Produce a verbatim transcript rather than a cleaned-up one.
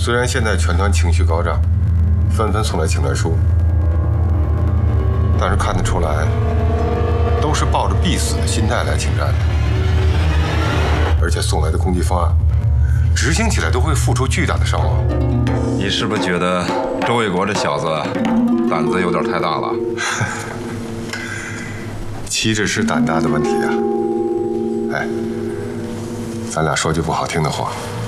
虽然现在全团情绪高涨，纷纷送来请愿书，但是看得出来，都是抱着必死的心态来请战的。而且送来的攻击方案，执行起来都会付出巨大的伤亡。 你是不是觉得周卫国这小子胆子有点太大了？ 岂止是胆大的问题啊！哎，咱俩说句不好听的话。